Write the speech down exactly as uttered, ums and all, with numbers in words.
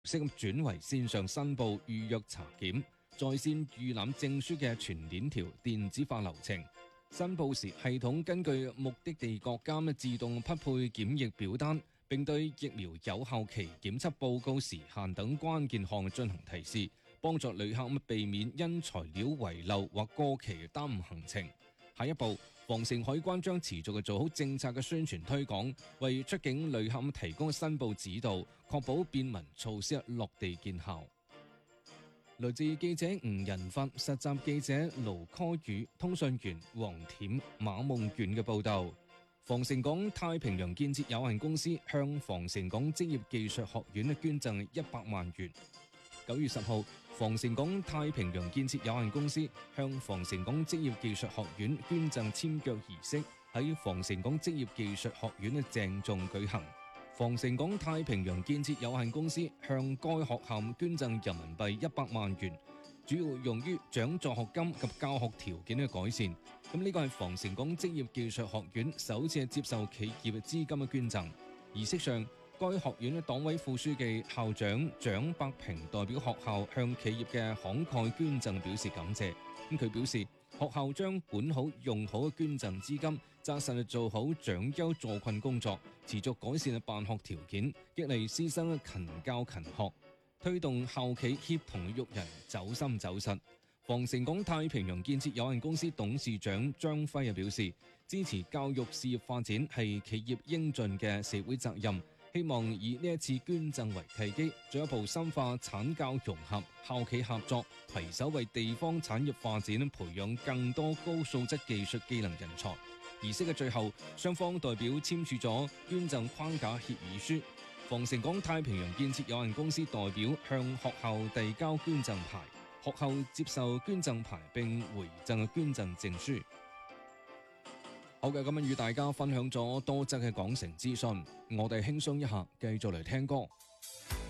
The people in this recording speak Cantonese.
式轉為線上申報預約查檢，在線預覽證書嘅全鏈條電子化流程。申報時，系統根據目的地國家自動匹配檢疫表單，並對疫苗有效期、檢測報告時限等關鍵項進行提示，幫助旅客避免因材料遺漏或過期耽誤行程。下一步，防城海關將持續嘅做好政策嘅宣傳推廣，為出境旅客提供申報指導，確保便民措施落地見效。來自記者吳仁發、實習記者盧柯宇、通訊員黃恬、馬夢遠嘅報道。防城港太平洋建設有限公司向防城港職業技術學院捐贈一百萬元。九月十號，防城港太平洋建設有限公司向防城港職業技術學院捐贈簽約儀式喺防城港職業技術學院嘅鄭重舉行。防城港太平洋建設有限公司向該學校捐贈人民幣一百萬元，主要用於獎助學金及教學條件嘅改善。咁呢個係防城港職業技術學院首次接受企業嘅資金嘅捐贈。儀式上，該學院嘅黨委副書記、校長蔣伯平代表學校向企業嘅慷慨捐贈表示感謝。咁佢表示，學校將管好用好嘅捐贈資金，紮實做好長優助困工作，持續改善辦學條件，激勵師生勤教勤學，推動校企協同育人走深走實。防城港太平洋建設有限公司董事長張輝表示，支持教育事業發展係企業應盡嘅社會責任。希望以呢一次捐贈為契機，進一步深化產教融合、校企合作，攜手為地方產業發展培養更多高素質技術技能人才。儀式嘅最後，雙方代表簽署咗捐贈框架協議書。防城港太平洋建設有限公司代表向學校遞交捐贈牌，學校接受捐贈牌並回贈捐贈證書。好嘅，今日與大家分享咗多則嘅港城資訊，我哋輕鬆一下，繼續嚟聽歌。